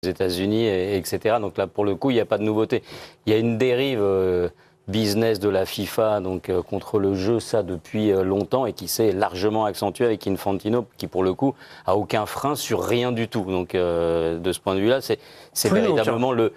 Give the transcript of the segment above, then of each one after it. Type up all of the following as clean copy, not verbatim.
États-Unis, etc. Donc là, pour le coup, il n'y a pas de nouveauté. Il y a une dérive business de la FIFA contre le jeu, ça, depuis longtemps, et qui s'est largement accentué avec Infantino, qui, pour le coup, a aucun frein sur rien du tout. Donc, de ce point de vue-là, c'est véritablement le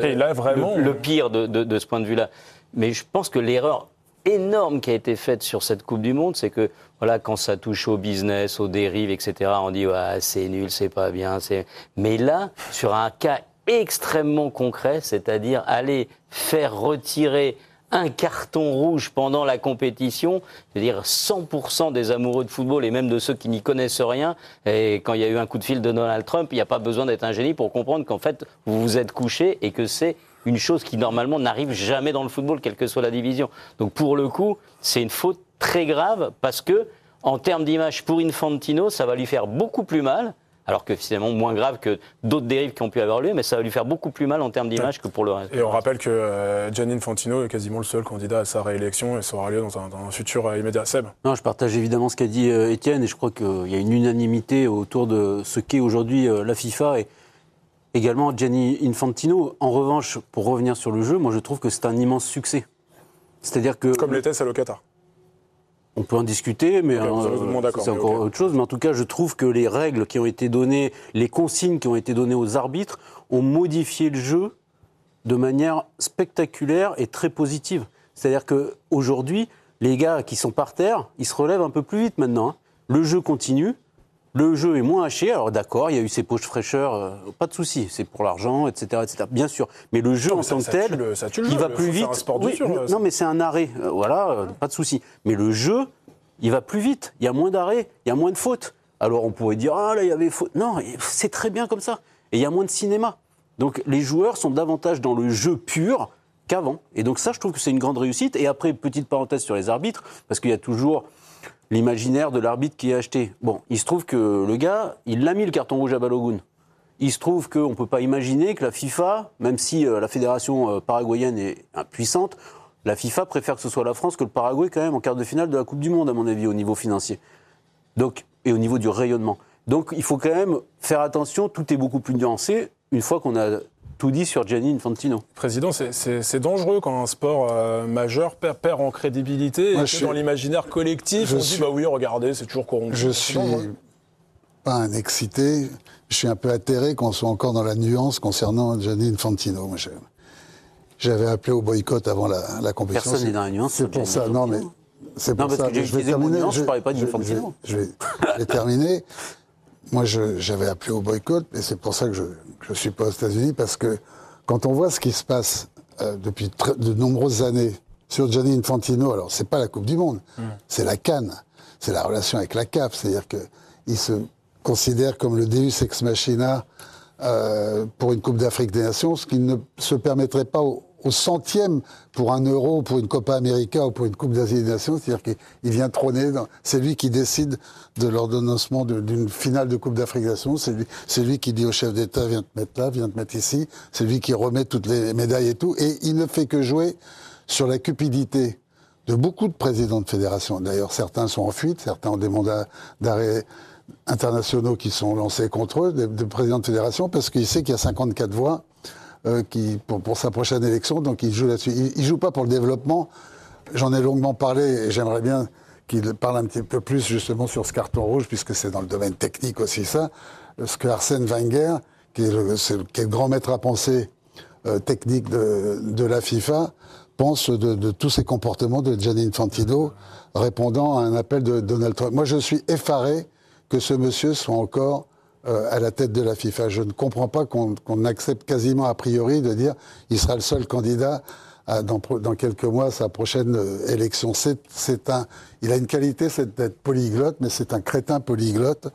pire de ce point de vue-là. Mais je pense que l'erreur énorme qui a été faite sur cette Coupe du Monde, c'est que voilà, quand ça touche au business, aux dérives, etc., on dit ouais, c'est nul, c'est pas bien. Mais là, sur un cas extrêmement concret, c'est-à-dire aller faire retirer un carton rouge pendant la compétition, c'est-à-dire 100% des amoureux de football et même de ceux qui n'y connaissent rien, et quand il y a eu un coup de fil de Donald Trump, il n'y a pas besoin d'être un génie pour comprendre qu'en fait, vous vous êtes couché et que c'est une chose qui normalement n'arrive jamais dans le football, quelle que soit la division. Donc pour le coup, c'est une faute très grave parce que, en termes d'image pour Infantino, ça va lui faire beaucoup plus mal, alors que finalement moins grave que d'autres dérives qui ont pu avoir lieu, mais ça va lui faire beaucoup plus mal en termes d'image que pour le reste. Et on rappelle que Gianni Infantino est quasiment le seul candidat à sa réélection et ça aura lieu dans un futur immédiat. Seb ? Non, je partage évidemment ce qu'a dit Étienne et je crois qu'il y a une unanimité autour de ce qu'est aujourd'hui la FIFA et également Gianni Infantino. En revanche, pour revenir sur le jeu, moi je trouve que c'est un immense succès. C'est-à-dire que... Comme l'était celle au Qatar. On peut en discuter, mais c'est encore autre chose. Mais en tout cas, je trouve que les règles qui ont été données, les consignes qui ont été données aux arbitres ont modifié le jeu de manière spectaculaire et très positive. C'est-à-dire qu'aujourd'hui, les gars qui sont par terre, ils se relèvent un peu plus vite maintenant. Hein. Le jeu continue. Le jeu est moins haché, alors d'accord, il y a eu ces poches fraîcheurs, pas de souci, c'est pour l'argent, etc., etc. Bien sûr, mais le jeu en tant que tel, il va plus vite. C'est un sport de dur, non, mais c'est un arrêt, voilà, pas de souci. Mais le jeu, il va plus vite, il y a moins d'arrêts, il y a moins de fautes. Alors on pourrait dire, ah là, il y avait faute. Non, c'est très bien comme ça. Et il y a moins de cinéma. Donc les joueurs sont davantage dans le jeu pur qu'avant. Et donc ça, je trouve que c'est une grande réussite. Et après, petite parenthèse sur les arbitres, parce qu'il y a toujours l'imaginaire de l'arbitre qui est acheté. Bon, il se trouve que le gars, il l'a mis le carton rouge à Balogun. Il se trouve qu'on ne peut pas imaginer que la FIFA, même si la fédération paraguayenne est puissante, la FIFA préfère que ce soit la France que le Paraguay quand même en quart de finale de la Coupe du Monde, à mon avis, au niveau financier. Donc, et au niveau du rayonnement. Donc il faut quand même faire attention, tout est beaucoup plus nuancé une fois qu'on a tout dit sur Gianni Infantino. Président, c'est dangereux quand un sport majeur perd en crédibilité et dans l'imaginaire collectif, on dit bah oui, regardez, c'est toujours corrompu. Je suis pas un excité, je suis un peu atterré qu'on soit encore dans la nuance concernant Gianni Infantino. Moi, j'avais appelé au boycott avant la compétition. Personne n'est dans la nuance. C'est pour ça, non mais c'est pour ça. Parce que je vais terminer. Je ne parlais pas d'Infantino. Je vais terminer. Moi, j'avais appelé au boycott, et c'est pour ça que je ne suis pas aux États-Unis, parce que quand on voit ce qui se passe depuis de nombreuses années sur Gianni Infantino, alors c'est pas la Coupe du Monde, c'est la CAN, c'est la relation avec la CAF, c'est-à-dire qu'il se considère comme le Deus ex machina pour une Coupe d'Afrique des Nations, ce qui ne se permettrait pas au centième pour un Euro, pour une Copa América ou pour une Coupe d'Asie des Nations, c'est-à-dire qu'il vient trôner, c'est lui qui décide de l'ordonnancement d'une finale de Coupe d'Afrique des Nations, c'est lui qui dit au chef d'État, viens te mettre là, viens te mettre ici, c'est lui qui remet toutes les médailles et tout, et il ne fait que jouer sur la cupidité de beaucoup de présidents de fédération. D'ailleurs, certains sont en fuite, certains ont des mandats d'arrêt internationaux qui sont lancés contre eux, de présidents de fédération, parce qu'il sait qu'il y a 54 voix pour sa prochaine élection, donc il joue là-dessus. Il joue pas pour le développement. J'en ai longuement parlé et j'aimerais bien qu'il parle un petit peu plus justement sur ce carton rouge, puisque c'est dans le domaine technique aussi ça. Ce que Arsène Wenger, qui est le grand maître à penser technique de la FIFA, pense de tous ces comportements de Gianni Infantino, répondant à un appel de Donald Trump. Moi, je suis effaré que ce monsieur soit encore à la tête de la FIFA. Je ne comprends pas qu'on accepte quasiment a priori de dire qu'il sera le seul candidat dans quelques mois à sa prochaine élection. Il a une qualité, c'est d'être polyglotte, mais c'est un crétin polyglotte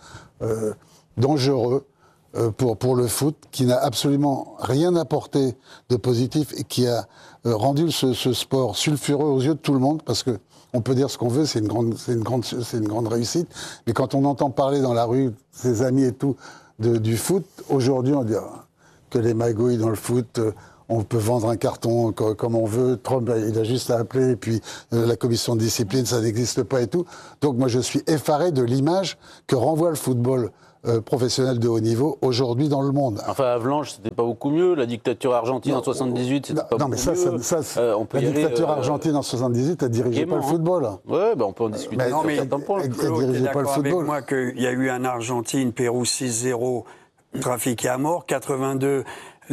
dangereux pour le foot, qui n'a absolument rien apporté de positif et qui a rendu ce sport sulfureux aux yeux de tout le monde, parce que on peut dire ce qu'on veut, c'est une grande réussite. Mais quand on entend parler dans la rue, ses amis et tout, du foot, aujourd'hui, on dit que les magouilles dans le foot, on peut vendre un carton comme on veut. Trump, il a juste à appeler, et puis la commission de discipline, ça n'existe pas et tout. Donc moi, je suis effaré de l'image que renvoie le football professionnels de haut niveau aujourd'hui dans le monde. Enfin, Avalanche, c'était pas beaucoup mieux. La dictature argentine en 78, c'était pas beaucoup mieux. On peut la dictature argentine en 78, elle dirigeait pas le football. Ouais, on peut en discuter. Non, mais elle dirigeait pas le football. Avec moi qu'il y a eu un Argentine-Pérou 6-0 trafiqué à mort, 82.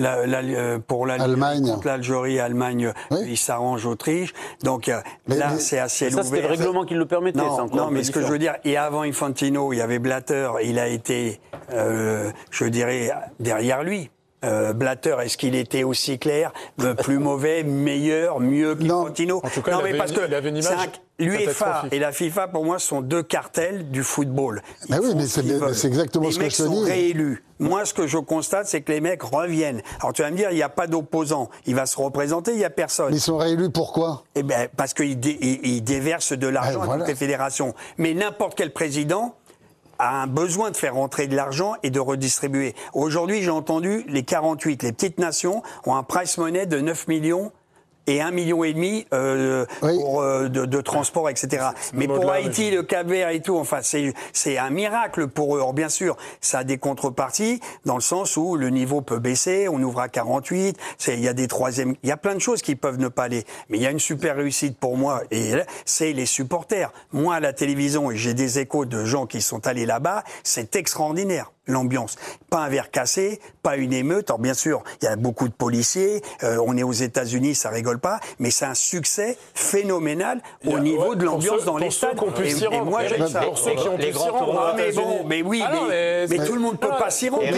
Pour l'Allemagne contre l'Algérie, Allemagne, il s'arrange Autriche. Donc là, c'est assez ouvert. Ça, c'était le règlement qui le permettait. Non, mais ce que je veux dire, et avant Infantino, il y avait Blatter, il a été, je dirais, derrière lui. Blatter, est-ce qu'il était aussi clair, plus mauvais, meilleur, mieux qu'Infantino? En tout cas, il avait une image. L'UEFA et la FIFA, pour moi, sont deux cartels du football. Mais oui, mais c'est exactement ce que je te dis. Les mecs sont réélus. Moi, ce que je constate, c'est que les mecs reviennent. Alors, tu vas me dire, il n'y a pas d'opposant. Il va se représenter, il n'y a personne. Mais ils sont réélus pourquoi? Eh bien, parce qu'ils déversent de l'argent à toutes les fédérations. Mais n'importe quel président a un besoin de faire rentrer de l'argent et de redistribuer. Aujourd'hui, j'ai entendu, les 48, les petites nations, ont un price money de 9 millions et 1,5 million pour de transport, etc. Mais pour Haïti, le Cap-Vert et tout, enfin, c'est un miracle pour eux. Or, bien sûr, ça a des contreparties dans le sens où le niveau peut baisser, on ouvre à 48, il y a des troisièmes, il y a plein de choses qui peuvent ne pas aller. Mais il y a une super réussite pour moi, et c'est les supporters. Moi, à la télévision, et j'ai des échos de gens qui sont allés là-bas, c'est extraordinaire. L'ambiance. Pas un verre cassé, pas une émeute. Alors bien sûr, il y a beaucoup de policiers, on est aux États-Unis, ça rigole pas, mais c'est un succès phénoménal au niveau de l'ambiance dans les stades. Et moi, j'aime ça. Pour ceux qui ont pu s'y rendre. Mais tout le monde peut pas s'y rendre.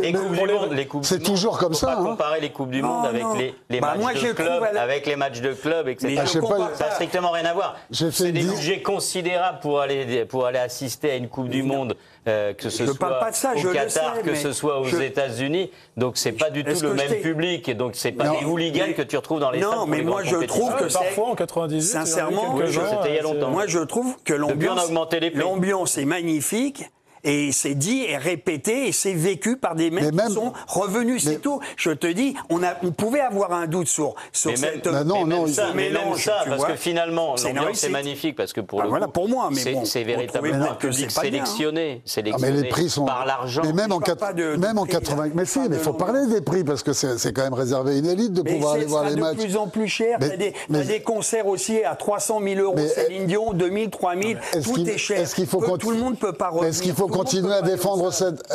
C'est toujours comme ça. On ne peut pas comparer les Coupes du Monde avec les matchs de club, avec les matchs de club, etc. Ça n'a strictement rien à voir. C'est des budgets considérables pour aller assister à une Coupe du Monde. Que ce soit au Qatar, que ce soit aux États-Unis, donc c'est pas du tout le même public, et donc c'est pas des hooligans que tu retrouves dans les stades. Non, mais moi je trouve que parfois en 98, sincèrement, c'était il y a longtemps. Moi je trouve que l'ambiance est magnifique. Et c'est dit et répété et c'est vécu par des mecs qui sont revenus, c'est tout. Je te dis, on pouvait avoir un doute sur cette mélange, parce que finalement l'ambiance est magnifique, parce que pour le coup, pour moi, c'est véritablement un public sélectionné mais les prix sont par l'argent. Mais même en 80, mais si, mais il faut parler des prix parce que c'est quand même réservé à une élite de pouvoir aller voir les matchs. C'est de plus en plus cher. T'as des concerts aussi à 300 000 €, Céline Dion, 2 000, 3 000, tout est cher. Tout le monde peut pas revenir. Est-ce qu'il faut continuer à défendre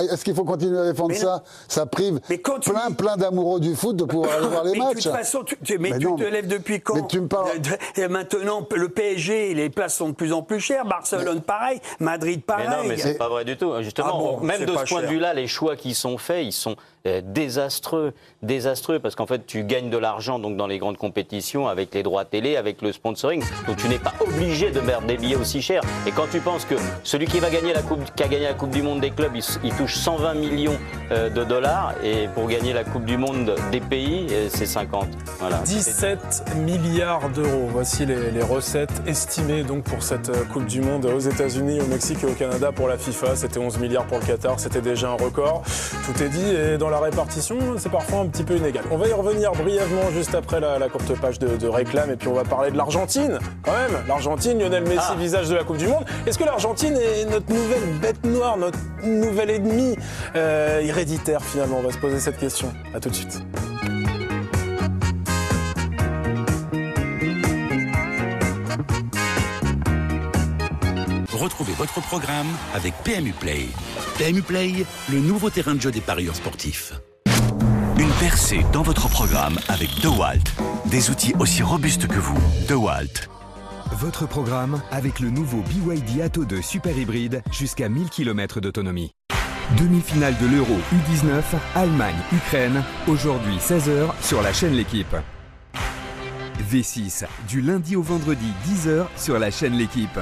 ça? Ça prive plein d'amoureux du foot de pouvoir aller voir les matchs. De toute façon, tu te lèves depuis quand? Maintenant, le PSG, les places sont de plus en plus chères. Barcelone, pareil. Madrid, pareil. Mais non, mais c'est pas vrai du tout. Justement, même de ce point de vue-là, les choix qui sont faits, ils sont désastreux, parce qu'en fait, tu gagnes de l'argent donc dans les grandes compétitions avec les droits télé, avec le sponsoring. Donc tu n'es pas obligé de mettre des billets aussi chers. Et quand tu penses que celui qui a gagné la Coupe du Monde des clubs, il touche 120 millions de dollars, et pour gagner la Coupe du Monde des pays, c'est 50. Voilà. 17 milliards d'euros. Voici les recettes estimées donc pour cette Coupe du Monde aux États-Unis, au Mexique et au Canada pour la FIFA. C'était 11 milliards pour le Qatar, c'était déjà un record. Tout est dit, et dans la répartition, c'est parfois un petit peu inégal. On va y revenir brièvement juste après la courte page de réclame, et puis on va parler de l'Argentine, quand même. L'Argentine, Lionel Messi, visage de la Coupe du Monde. Est-ce que l'Argentine est notre nouvelle bête noire, notre nouvel ennemi héréditaire finalement? On va se poser cette question. À tout de suite. Retrouvez votre programme avec PMU Play. PMU Play, le nouveau terrain de jeu des parieurs sportifs. Une percée dans votre programme avec DeWalt. Des outils aussi robustes que vous. DeWalt. Votre programme avec le nouveau BYD Atto 2 super hybride jusqu'à 1000 km d'autonomie. Demi-finale de l'Euro U19, Allemagne-Ukraine, aujourd'hui 16h sur la chaîne L'Équipe. V6, du lundi au vendredi 10h sur la chaîne L'Équipe.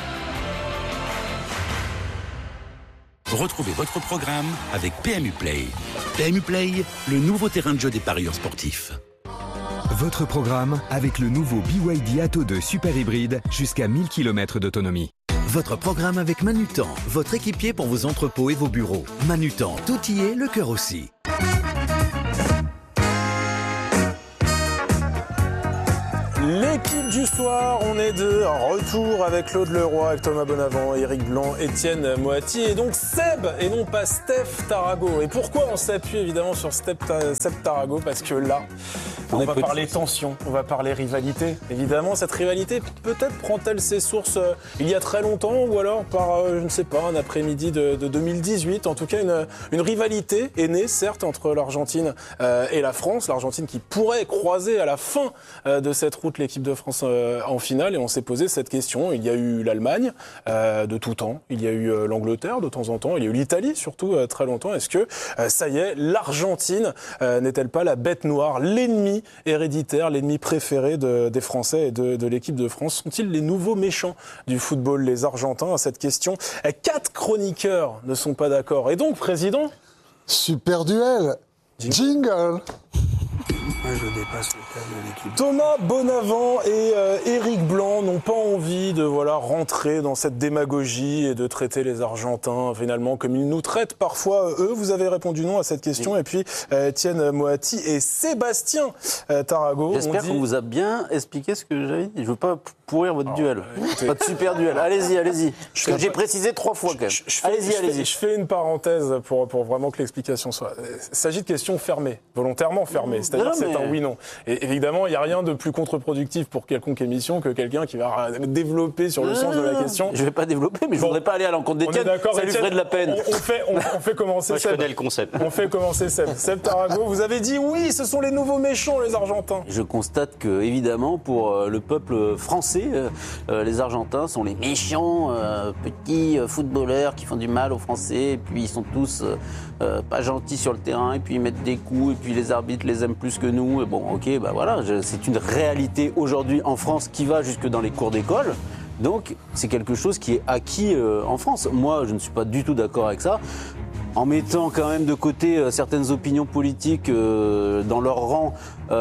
Retrouvez votre programme avec PMU Play. PMU Play, le nouveau terrain de jeu des parieurs sportifs. Votre programme avec le nouveau BYD Atto 2 super hybride jusqu'à 1000 km d'autonomie. Votre programme avec Manutan, votre équipier pour vos entrepôts et vos bureaux. Manutan, tout y est, le cœur aussi. Les L'équipe du soir, on est de retour avec Claude Leroy, avec Thomas Bonavent, Éric Blanc, Étienne Moati et donc Seb et non pas Steph Tarago. Et pourquoi on s'appuie évidemment sur Seb Tarago? Parce que là, on va parler tension, on va parler rivalité. Évidemment, cette rivalité, peut-être prend-elle ses sources il y a très longtemps ou alors par, je ne sais pas, un après-midi de 2018. En tout cas, une rivalité est née, certes, entre l'Argentine et la France. L'Argentine qui pourrait croiser à la fin de cette route l'équipe de France en finale. Et on s'est posé cette question. Il y a eu l'Allemagne de tout temps. Il y a eu l'Angleterre de temps en temps. Il y a eu l'Italie surtout très longtemps. Est-ce que ça y est, l'Argentine n'est-elle pas la bête noire, l'ennemi héréditaire, l'ennemi préféré des Français et de l'équipe de France? Sont-ils les nouveaux méchants du football, les Argentins? À cette question, 4 chroniqueurs ne sont pas d'accord. Et donc, président? Super duel. Jingle. Je dépasse le thème de l'équipe. Thomas Bonavent et Éric Blanc n'ont pas envie de rentrer dans cette démagogie et de traiter les Argentins finalement comme ils nous traitent parfois eux. Vous avez répondu non à cette question. Et puis Étienne Moati et Sébastien Tarago. J'espère qu'on vous a bien expliqué ce que j'avais dit. Je veux pas pourrir votre duel. Pas de super duel. Allez-y. J'ai précisé 3 fois quand même. Allez-y. Je fais une parenthèse pour vraiment que l'explication soit. Il s'agit de questions fermées, volontairement fermées. C'est-à-dire que c'est un oui-non. Et évidemment, il n'y a rien de plus contre-productif pour quelconque émission que quelqu'un qui va développer sur le sens de la question. Je ne vais pas développer, mais je ne voudrais pas aller à l'encontre d'Étienne. Ça lui ferait de la peine. On fait commencer Moi, je connais le concept. On fait commencer Seb. Seb Tarago, vous avez dit oui, ce sont les nouveaux méchants, les Argentins. Je constate que, évidemment, pour le peuple français, les Argentins sont les méchants petits footballeurs qui font du mal aux Français. Et puis ils sont tous pas gentils sur le terrain. Et puis ils mettent des coups. Et puis les arbitres les aiment plus que nous. Et bon, ok, voilà, c'est une réalité aujourd'hui en France qui va jusque dans les cours d'école. Donc c'est quelque chose qui est acquis en France. Moi, je ne suis pas du tout d'accord avec ça. En mettant quand même de côté certaines opinions politiques dans leur rang,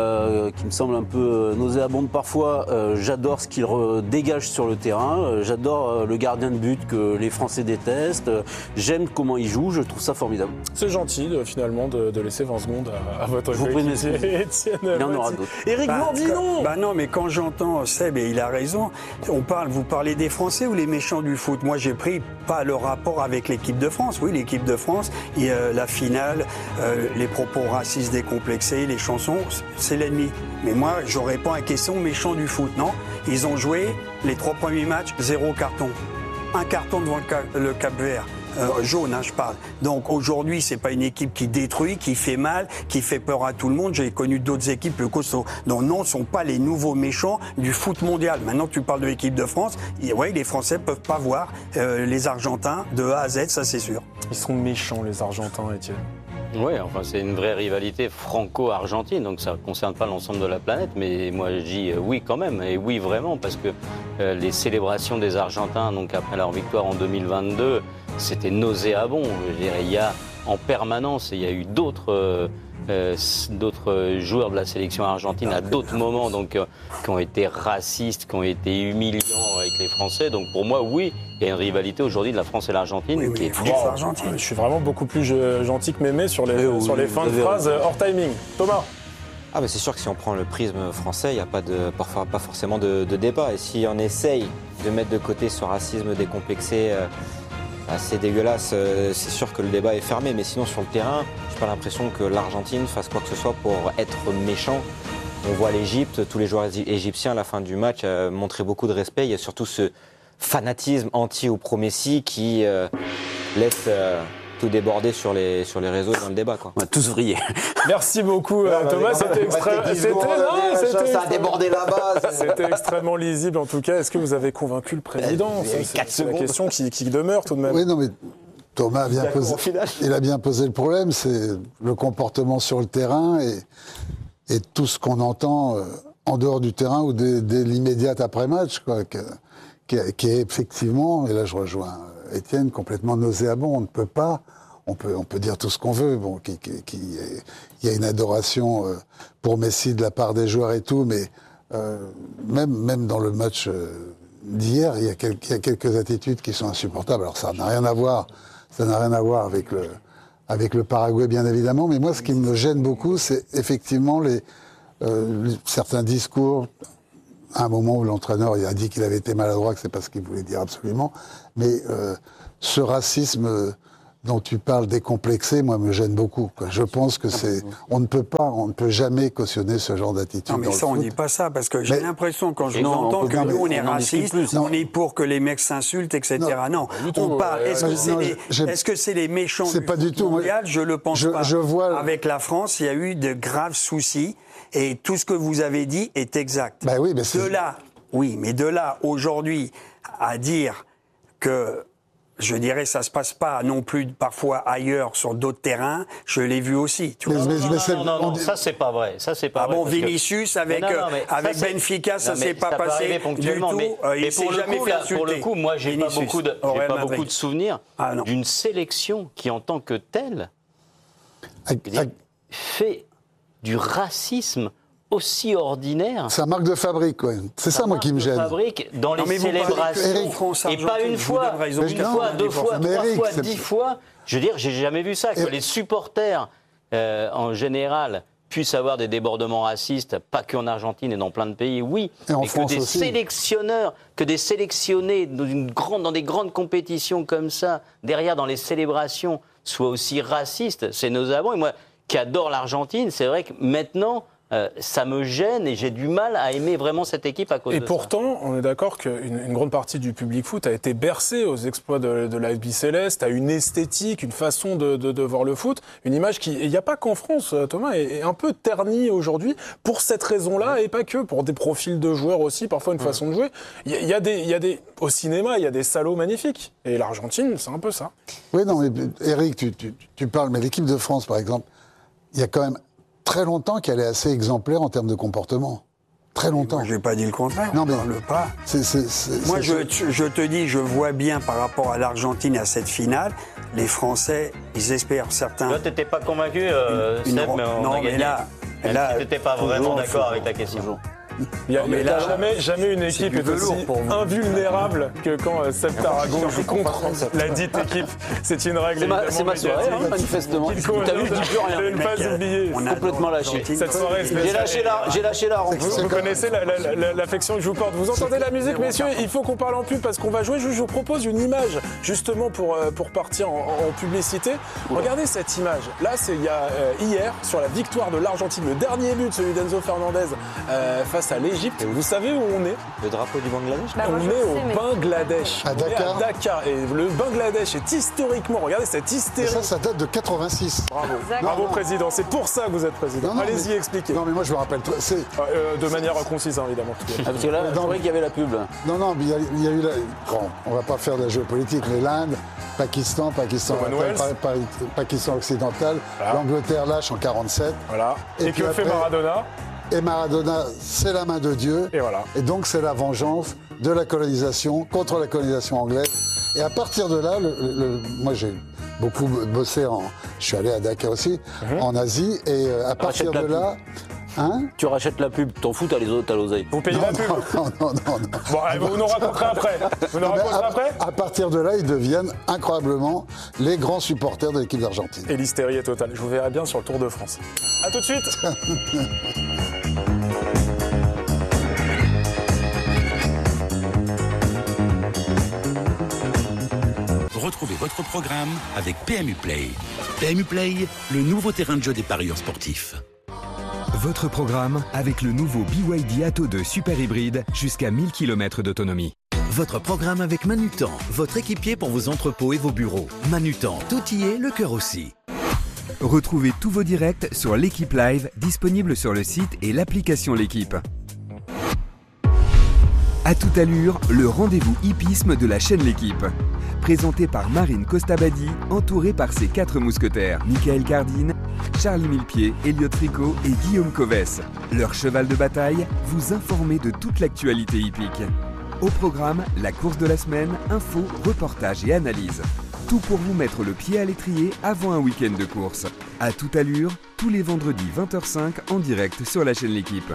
qui me semblent un peu nauséabondes parfois, j'adore ce qu'ils dégagent sur le terrain, j'adore le gardien de but que les Français détestent, j'aime comment il joue, je trouve ça formidable. C'est gentil finalement de laisser 20 secondes à votre Je vous prie de Étienne. Il y en aura d'autres. Éric Blanc dit non. Non, mais quand j'entends Seb, et il a raison, vous parlez des Français ou les méchants du foot? Moi, j'ai pris pas le rapport avec l'équipe de France. Oui, l'équipe de France, la finale, les propos racistes décomplexés, les chansons, c'est l'ennemi. Mais moi, je réponds à la question méchant du foot, non? Ils ont joué les 3 premiers matchs, 0 carton. 1 carton devant le Cap-Vert. Jaune, je parle. Donc aujourd'hui, c'est pas une équipe qui détruit, qui fait mal, qui fait peur à tout le monde. J'ai connu d'autres équipes plus costauds. Donc non, ce sont pas les nouveaux méchants du foot mondial. Maintenant que tu parles de l'équipe de France, ouais, les Français peuvent pas voir les Argentins de A à Z, ça c'est sûr. Ils sont méchants, les Argentins, Étienne. Oui, enfin c'est une vraie rivalité franco-argentine, donc ça ne concerne pas l'ensemble de la planète, mais moi je dis oui quand même, et oui vraiment, parce que les célébrations des Argentins, donc après leur victoire en 2022, c'était nauséabond. Je veux dire, il y a en permanence, il y a eu d'autres joueurs de la sélection argentine à d'autres moments donc, qui ont été racistes, qui ont été humiliants avec les Français. Donc pour moi, oui, il y a une rivalité aujourd'hui de la France et l'Argentine qui est forte. Je suis vraiment beaucoup plus gentil que Mémé sur les fins de phrases hors timing. Thomas? Ah bah c'est sûr que si on prend le prisme français, il n'y a parfois pas forcément de débat. Et si on essaye de mettre de côté ce racisme décomplexé assez dégueulasse, c'est sûr que le débat est fermé. Mais sinon, sur le terrain, je n'ai pas l'impression que l'Argentine fasse quoi que ce soit pour être méchant. On voit l'Égypte, tous les joueurs égyptiens à la fin du match montraient beaucoup de respect. Il y a surtout ce fanatisme anti ou pro-Messi qui laisse tout déborder sur les réseaux et dans le débat, quoi. On va tous vriller. Merci beaucoup Thomas, c'était ça a débordé là-bas. C'était extrêmement lisible en tout cas. Est-ce que vous avez convaincu le président? C'est la question qui demeure tout de même. Oui, non mais Thomas a bien posé, il a bien posé le problème, c'est le comportement sur le terrain et tout ce qu'on entend en dehors du terrain ou dès l'immédiate après-match, quoi, qui est effectivement, et là je rejoins Étienne, complètement nauséabond. On ne peut pas, on peut dire tout ce qu'on veut. Bon, il y a une adoration pour Messi de la part des joueurs et tout, mais même dans le match d'hier, il y a quelques attitudes qui sont insupportables. Alors ça n'a rien à voir avec le Paraguay, bien évidemment. Mais moi, ce qui me gêne beaucoup, c'est effectivement certains discours à un moment où l'entraîneur il a dit qu'il avait été maladroit, que c'est pas ce qu'il voulait dire absolument. Mais ce racisme dont tu parles décomplexé, moi, me gêne beaucoup. Quoi. Je pense que on ne peut jamais cautionner ce genre d'attitude. Non, mais ça, on ne dit pas ça, parce que j'ai l'impression, quand je vous entends, que nous, on est raciste, on est pour que les mecs s'insultent, etc. Non, on parle. Est-ce que c'est les méchants du foot mondial ? Je le pense pas. Avec la France, il y a eu de graves soucis, et tout ce que vous avez dit est exact. Bah oui, mais de là, aujourd'hui, à dire que... Je dirais, ça se passe pas non plus parfois ailleurs sur d'autres terrains. Je l'ai vu aussi. Tu vois. Non, ça c'est pas vrai. Ça c'est pas vrai. Bon, Vinicius avec Benfica, ça s'est pas passé ponctuellement. Du tout. Il s'est jamais fait insulter. Pour le coup, moi j'ai pas beaucoup de souvenirs d'une sélection qui, en tant que telle, fait du racisme aussi ordinaire. C'est une marque de fabrique, ouais. C'est ça, moi, qui me gêne. Fabrique dans les célébrations. Et pas une fois, deux fois, 3 fois, 10 fois. Je veux dire, j'ai jamais vu ça. Que les supporters, en général, puissent avoir des débordements racistes, pas qu'en Argentine et dans plein de pays, oui. Et en mais France que des aussi. sélectionneurs, que des sélectionnés dans des grandes compétitions comme ça, derrière, dans les célébrations, soient aussi racistes, c'est nauséabond. Et moi, qui adore l'Argentine, c'est vrai que maintenant... ça me gêne et j'ai du mal à aimer vraiment cette équipe à cause de ça. Et pourtant, on est d'accord qu'une grande partie du public foot a été bercée aux exploits de l'AFB Céleste, a une esthétique, une façon de voir le foot, une image qui, il n'y a pas qu'en France, Thomas, est un peu ternie aujourd'hui pour cette raison-là et pas que, pour des profils de joueurs aussi, parfois une façon de jouer. Il y a des au cinéma, il y a des salauds magnifiques. Et l'Argentine, c'est un peu ça. Oui, non, mais Eric, tu parles, mais l'équipe de France, par exemple, il y a quand même très longtemps qu'elle est assez exemplaire en termes de comportement. Très longtemps. Je n'ai pas dit le contraire. Non, mais on parle pas. Moi, je te dis, je vois bien par rapport à l'Argentine à cette finale, les Français, ils espèrent certains. Toi, tu n'étais pas convaincu, Seb, mais on a gagné. Mais là, tu n'étais pas vraiment d'accord avec la question. Il n'y a jamais une équipe est aussi invulnérable que quand Seb Tarragon joue contre la dite équipe. C'est une règle évidemment. C'est ma soirée, manifestement. T'as vu, je dis plus rien. Ne pas oublier. Complètement lâché. Cette soirée, j'ai lâché la rampe. Vous connaissez l'affection que je vous porte. Vous entendez la musique, messieurs? Il faut qu'on parle en pub parce qu'on va jouer. Je vous propose une image justement pour partir en publicité. Regardez cette image. Là, c'est hier sur la victoire de l'Argentine, le dernier but, celui d'Enzo Fernandez face à l'Égypte. Vous savez où on est? Le drapeau du Bangladesh. On est au Bangladesh. À Dakar. On est à Dakar. Et le Bangladesh est historiquement, regardez cette hystérie. Et ça date de 86. Bravo président, c'est pour ça que vous êtes président. Allez-y, expliquez. Non mais moi je me rappelle, de manière concise, évidemment. Parce que là, je croyais qu'il y avait la pub. Non, mais il y a eu on va pas faire de la géopolitique, mais l'Inde, Pakistan occidental, voilà. L'Angleterre lâche en 47. Voilà. Et que fait Maradona? Et Maradona, c'est la main de Dieu. Et voilà. Et donc c'est la vengeance de la colonisation contre la colonisation anglaise. Et à partir de là, moi j'ai beaucoup bossé je suis allé à Dakar aussi, en Asie, et à partir de là. Hein? Tu rachètes la pub, t'en fous, t'as les autres, t'as l'oseille. Vous payez la pub? Non. Bon, vous nous raconterez après. À partir de là, ils deviennent incroyablement les grands supporters de l'équipe d'Argentine. Et l'hystérie est totale. Je vous verrai bien sur le Tour de France. À tout de suite. Retrouvez votre programme avec PMU Play. PMU Play, le nouveau terrain de jeu des parieurs sportifs. Votre programme avec le nouveau BYD Atto 2 Super Hybride jusqu'à 1000 km d'autonomie. Votre programme avec Manutan, votre équipier pour vos entrepôts et vos bureaux. Manutan, tout y est, le cœur aussi. Retrouvez tous vos directs sur l'équipe live, disponible sur le site et l'application L'équipe. À toute allure, le rendez-vous hippisme de la chaîne L'équipe. Présenté par Marine Costabadi, entourée par ses 4 mousquetaires, Michael Cardine, Charlie Millepied, Elliot Tricot et Guillaume Coves. Leur cheval de bataille, vous informer de toute l'actualité hippique. Au programme, la course de la semaine, infos, reportages et analyses. Tout pour vous mettre le pied à l'étrier avant un week-end de course. À toute allure, tous les vendredis 20h05 en direct sur la chaîne L'équipe.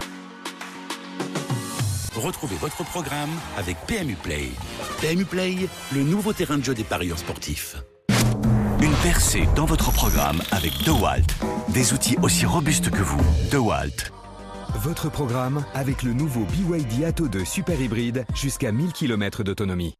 Retrouvez votre programme avec PMU Play. PMU Play, le nouveau terrain de jeu des parieurs sportifs. Une percée dans votre programme avec DeWalt. Des outils aussi robustes que vous. DeWalt. Votre programme avec le nouveau BYD Atto 2 Super Hybride jusqu'à 1000 km d'autonomie.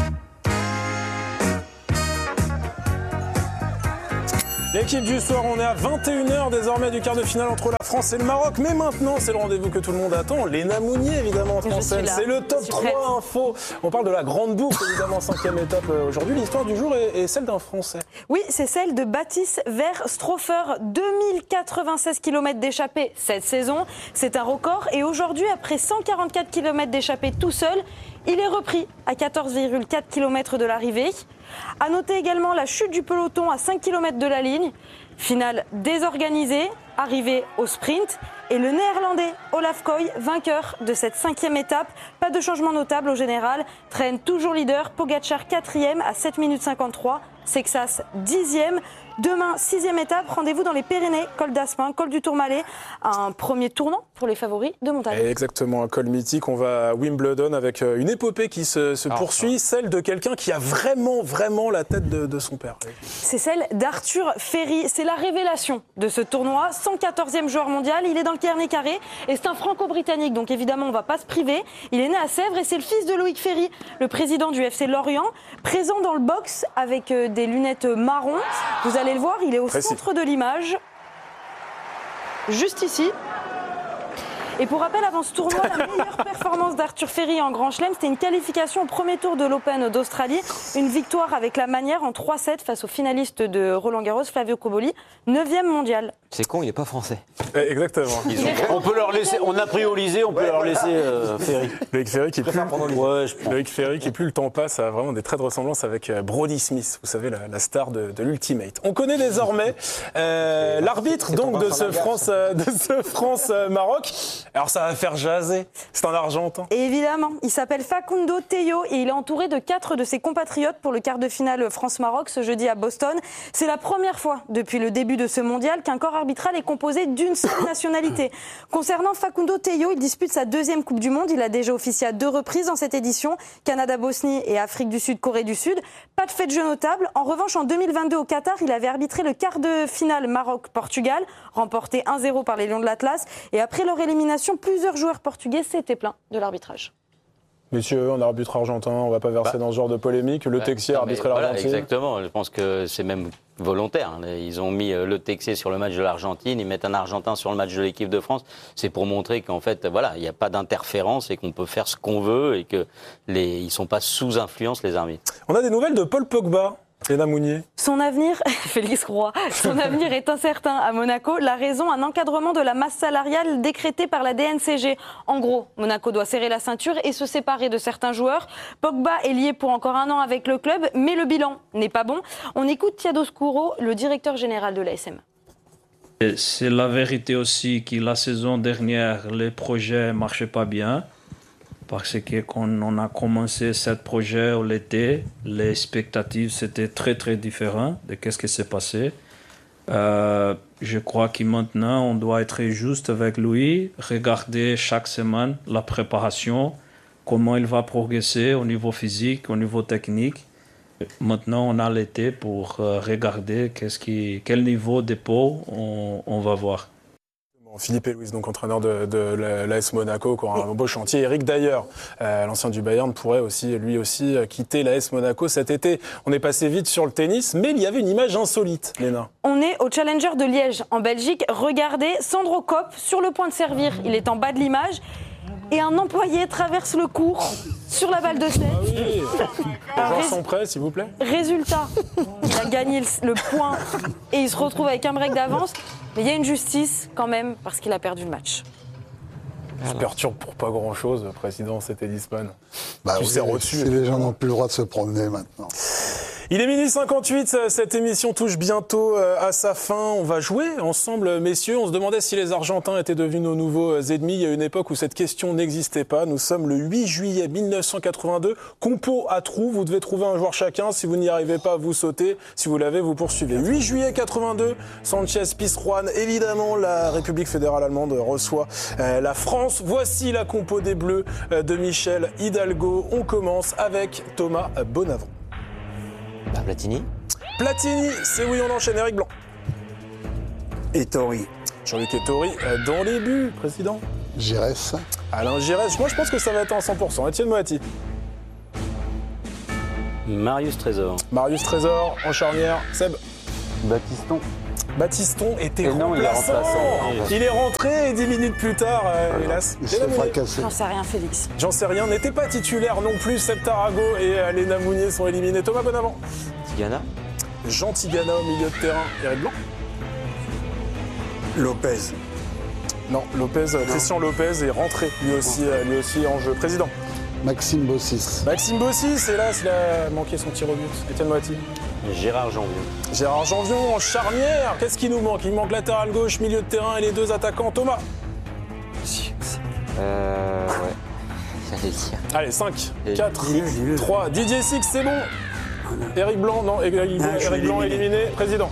L'équipe du soir, on est à 21h désormais du quart de finale entre la France et le Maroc. Mais maintenant, c'est le rendez-vous que tout le monde attend. Léna Mounier, évidemment, entre en scène. C'est le top 3 info. On parle de la grande boucle, évidemment, 5e étape aujourd'hui. L'histoire du jour est celle d'un Français. Oui, c'est celle de Baptiste Verstroffer. 2096 km d'échappée cette saison. C'est un record. Et aujourd'hui, après 144 km d'échappée tout seul, il est repris à 14,4 km de l'arrivée. À noter également la chute du peloton à 5 km de la ligne. Finale désorganisée, arrivée au sprint. Et le néerlandais Olaf Koy, vainqueur de cette 5e étape. Pas de changement notable au général. Traîne toujours leader. Pogacar 4e à 7 minutes 53. Sexas 10e. Demain, 6e étape, rendez-vous dans les Pyrénées, col d'Aspin, col du Tourmalet, un premier tournant pour les favoris de montagne. Exactement, un col mythique. On va à Wimbledon avec une épopée qui se poursuit, celle de quelqu'un qui a vraiment la tête de son père. C'est celle d'Arthur Ferry. C'est la révélation de ce tournoi. 114e joueur mondial, il est dans le Carnet Carré et c'est un franco-britannique. Donc évidemment, on ne va pas se priver. Il est né à Sèvres et c'est le fils de Loïc Ferry, le président du FC Lorient, présent dans le box avec des lunettes marron. Vous allez le voir, il est au centre de l'image, juste ici. Et pour rappel, avant ce tournoi, la meilleure performance d'Arthur Ferry en Grand Chelem, c'était une qualification au premier tour de l'Open d'Australie. Une victoire avec la manière en 3-7 face au finaliste de Roland-Garros, Flavio Cobolli, 9e mondial. C'est con, il n'est pas français. Exactement. On peut leur laisser, on a priorisé, on peut leur laisser Ferry. Loïc Ferry qui plus le temps passe, a vraiment des traits de ressemblance avec Brody Smith, vous savez, la star de l'Ultimate. On connaît désormais l'arbitre donc de ce France-Maroc. Alors ça va faire jaser, c'est un Argentin. Et évidemment, il s'appelle Facundo Tello et il est entouré de 4 de ses compatriotes pour le quart de finale France-Maroc ce jeudi à Boston. C'est la première fois depuis le début de ce mondial qu'un corps arbitral est composé d'une seule nationalité. Concernant Facundo Tello, il dispute sa 2e Coupe du Monde. Il a déjà officié à 2 reprises dans cette édition, Canada-Bosnie et Afrique du Sud, Corée du Sud. Pas de fait de jeu notable. En revanche, en 2022 au Qatar, il avait arbitré le quart de finale Maroc-Portugal, remporté 1-0 par les Lions de l'Atlas. Et après leur élimination, plusieurs joueurs portugais s'étaient plaints de l'arbitrage. Messieurs, on arbitre argentin, on ne va pas verser dans ce genre de polémique. Le Texier a arbitré l'Argentine. Exactement, je pense que c'est même volontaire. Ils ont mis le Texier sur le match de l'Argentine, ils mettent un Argentin sur le match de l'équipe de France. C'est pour montrer qu'en fait, voilà, il n'y a pas d'interférence et qu'on peut faire ce qu'on veut et qu'ils ne sont pas sous influence, les arbitres. On a des nouvelles de Paul Pogba. Léna Mounier. Son avenir, Félix Roy, son avenir est incertain à Monaco. La raison, un encadrement de la masse salariale décrété par la DNCG. En gros, Monaco doit serrer la ceinture et se séparer de certains joueurs. Pogba est lié pour encore 1 an avec le club, mais le bilan n'est pas bon. On écoute Thiago Scuro, le directeur général de l'ASM. C'est la vérité aussi que la saison dernière, les projets ne marchaient pas bien. Parce que quand on a commencé ce projet au l'été, les expectatives c'était très différent de ce qui s'est passé. Je crois que maintenant on doit être juste avec lui, regarder chaque semaine la préparation, comment il va progresser au niveau physique, au niveau technique. Maintenant on a l'été pour regarder quel niveau de dépôt on va voir. Philippe Louis, donc entraîneur de l'AS Monaco, qui aura un beau chantier. Eric Dier, l'ancien du Bayern, pourrait lui aussi quitter l'AS Monaco cet été. On est passé vite sur le tennis, mais il y avait une image insolite, Léna. On est au Challenger de Liège, en Belgique. Regardez, Sandro Kopp, sur le point de servir, il est en bas de l'image. Et un employé traverse le court sur la balle de 7. Ah oui. Les gens sont prêts, s'il vous plaît. Résultat, il a gagné le point et il se retrouve avec un break d'avance. Mais il y a une justice quand même parce qu'il a perdu le match. Je perturbe pour pas grand-chose, président, c'était Disman. Tu sais au-dessus. Si les gens n'ont plus le droit de se promener maintenant. Il est 12h58, cette émission touche bientôt à sa fin. On va jouer ensemble, messieurs. On se demandait si les Argentins étaient devenus nos nouveaux ennemis. Il y a une époque où cette question n'existait pas. Nous sommes le 8 juillet 1982. Compo à trous, vous devez trouver un joueur chacun. Si vous n'y arrivez pas, vous sautez. Si vous l'avez, vous poursuivez. 8 juillet 82, Sanchez Pizjuán. Évidemment, la République fédérale allemande reçoit la France. Voici la compo des Bleus de Michel Hidalgo. On commence avec Thomas Bonavent. Platini. Platini, c'est oui, on enchaîne. Eric Blanc. Et Tori. Jean-Luc Ettori dans les buts, président. Giresse. Alain Giresse, moi je pense que ça va être en 100%. Étienne Moati. Marius Trésor. Marius Trésor en charnière. Seb. Baptiston. Était Et non, il est remplaçant. remplaçant. Il est rentré et 10 minutes plus tard, hélas. Il s'est fracassé. J'en sais rien, Félix. J'en sais rien, n'était pas titulaire non plus. Seb Tarago et Léna Mounier sont éliminés. Thomas Bonavent. Tigana. Jean Tigana au milieu de terrain. Eric Blanc. Lopez. Non, Christian Lopez est rentré lui aussi en jeu. Président. Maxime Bossis. Maxime Bossis, hélas, il a manqué son tir au but. Étienne Moati. Gérard Janvion. Gérard Janvion en charnière. Qu'est-ce qui nous manque? Il manque latéral gauche, milieu de terrain et les deux attaquants. Thomas. Ouais. J'allais dire. Allez, 5, 4, 3. Didier Six, c'est bon. Eric Blanc, non, Eric Blanc éliminé. Président.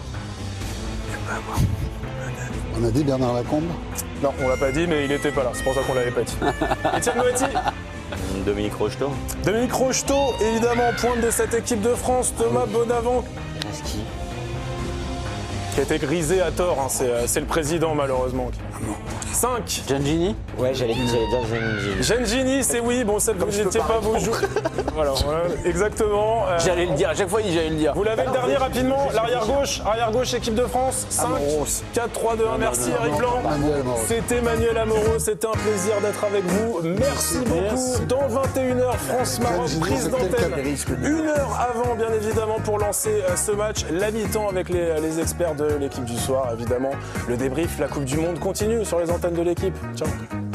On a dit Bernard Lacombe? Non, on l'a pas dit, mais il était pas là. C'est pour ça qu'on l'avait pas dit. Étienne Moati. Dominique Rocheteau. Dominique Rocheteau, évidemment, pointe de cette équipe de France. Thomas Bonavent. Ski. Qui a été grisé à tort, hein. C'est le président malheureusement. 5. Giangini. Ouais, j'allais dire Giangini. Gengini, c'est oui, bon, ça vous n'étiez pas vous jouer. Voilà, exactement. J'allais le dire, à chaque fois j'allais le dire. Vous l'avez le dernier rapidement, l'arrière gauche, équipe de France. 5, 4, 3, 2, 1, merci Eric Blanc. C'était Manuel Amoro, c'était un plaisir d'être avec vous. Merci beaucoup. Dans 21h, France-Maroc, prise d'antenne. 1 heure avant, bien évidemment, pour lancer ce match. La mi-temps avec les experts de l'équipe du soir, évidemment. Le débrief, la Coupe du Monde continue sur les antennes de l'équipe. Ciao.